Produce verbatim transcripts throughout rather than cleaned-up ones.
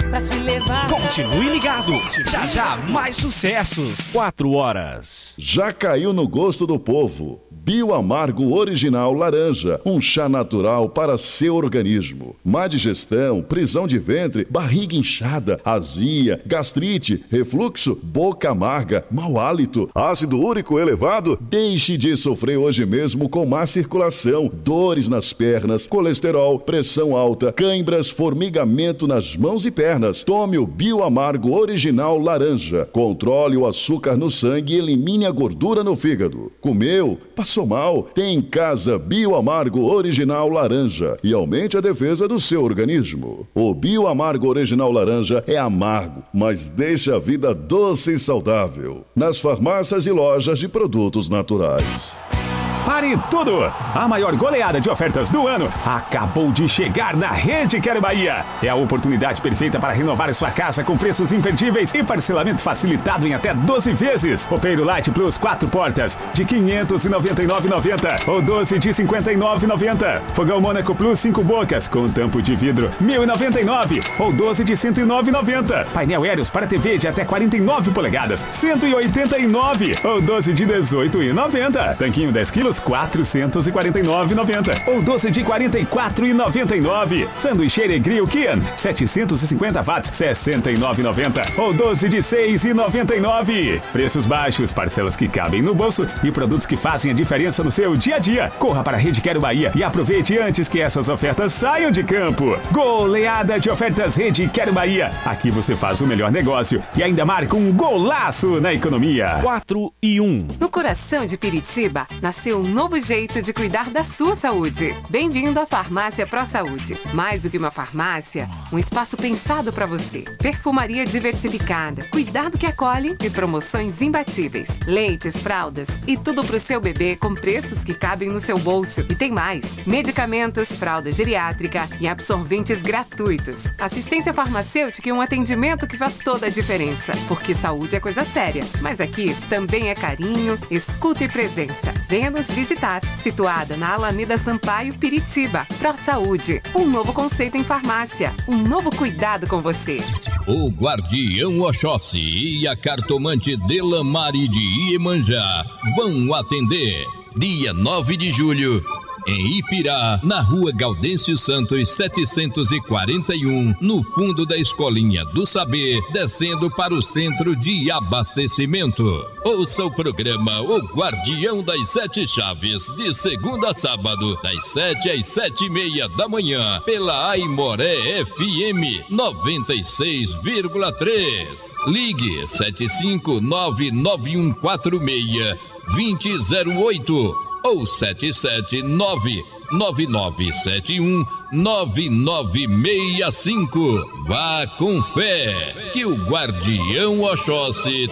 pra te levar. Continue ligado, já já mais sucessos. Quatro horas. Já caiu no gosto do povo. Bioamargo Original Laranja, um chá natural para seu organismo. Má digestão, prisão de ventre, barriga inchada, azia, gastrite, refluxo, boca amarga, mau hálito, ácido úrico elevado? Deixe de sofrer hoje mesmo com má circulação, dores nas pernas, colesterol, pressão alta, cãibras, formigamento nas mãos e pernas. Tome o Bioamargo Original Laranja. Controle o açúcar no sangue e elimine a gordura no fígado. Comeu? Passou mal? Tem em casa Bioamargo Original Laranja e aumente a defesa do seu organismo. O Bioamargo Original Laranja é amargo, mas deixa a vida doce e saudável. Nas farmácias e lojas de produtos naturais. Pare tudo! A maior goleada de ofertas do ano acabou de chegar na Rede Quero Bahia. É a oportunidade perfeita para renovar sua casa com preços imperdíveis e parcelamento facilitado em até doze vezes. Roupeiro Light Plus quatro portas de quinhentos e noventa e nove reais e noventa centavos ou doze de cinquenta e nove reais e noventa centavos. Fogão Mônaco Plus cinco bocas com tampo de vidro mil e noventa e nove reais ou doze de cento e nove reais e noventa centavos. Painel Helios para T V de até quarenta e nove polegadas, cento e oitenta e nove reais ou doze de dezoito reais e noventa centavos. Tanquinho dez quilos, quatrocentos e quarenta e nove reais e noventa centavos ou doze de quarenta e quatro reais e noventa e nove centavos. Sanduicheira e Grill Kian, setecentos e cinquenta watts, sessenta e nove reais e noventa centavos ou doze de seis reais e noventa e nove centavos. Preços baixos, parcelas que cabem no bolso e produtos que fazem a diferença no seu dia a dia. Corra para a Rede Quero Bahia e aproveite antes que essas ofertas saiam de campo. Goleada de ofertas Rede Quero Bahia. Aqui você faz o melhor negócio e ainda marca um golaço na economia. Quatro e um. No coração de Piritiba, nasceu um novo jeito de cuidar da sua saúde. Bem-vindo à Farmácia Pro Saúde. Mais do que uma farmácia, um espaço pensado para você. Perfumaria diversificada, cuidado que acolhe e promoções imbatíveis. Leites, fraldas e tudo pro seu bebê com preços que cabem no seu bolso. E tem mais: medicamentos, fralda geriátrica e absorventes gratuitos. Assistência farmacêutica e um atendimento que faz toda a diferença. Porque saúde é coisa séria, mas aqui também é carinho, escuta e presença. Venha nos visitar, situada na Alameda Sampaio, Piritiba. Pro Saúde, um novo conceito em farmácia, um novo cuidado com você. O Guardião Oxóssi e a cartomante Delamare de Iemanjá vão atender dia nove de julho em Ipirá, na rua Gaudêncio Santos setecentos e quarenta e um, no fundo da Escolinha do Saber, descendo para o centro de abastecimento. Ouça o programa O Guardião das Sete Chaves, de segunda a sábado, das sete às sete e meia da manhã, pela Aimoré F M noventa e seis vírgula três. Ligue sete cinco nove nove um quatro seis dois zero zero oito ou sete sete nove nove nove sete um nove nove seis cinco. Vá com fé, que o Guardião Oxóssi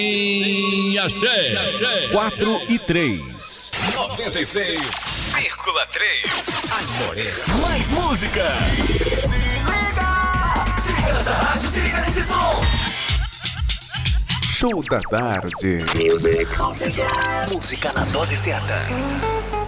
tem axé. Quatro e três. noventa e seis vírgula três. Aimoré. Mais música. Se liga! Se liga nessa rádio, se liga nesse som. Show da tarde. Music. Música na dose certa.